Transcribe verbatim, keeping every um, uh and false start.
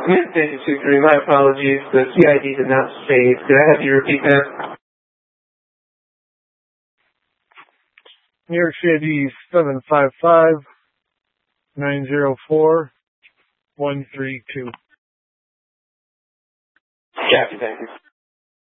Mid two three, my apologies. The C I D did not save. Could I have you repeat that? New York C I D seven five five nine zero four one three two. Copy, thank you.